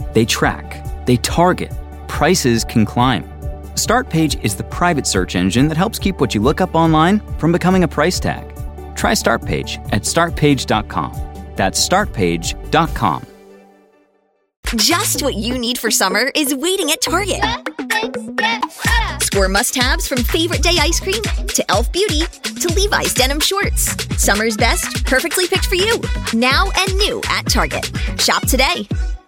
They track, they target, prices can climb. Startpage is the private search engine that helps keep what you look up online from becoming a price tag. Try Startpage at startpage.com. That's startpage.com. Just what you need for summer is waiting at Target. Score must-haves from Favorite Day ice cream to Elf Beauty to Levi's denim shorts. Summer's best, perfectly picked for you. Now and new at Target. Shop today.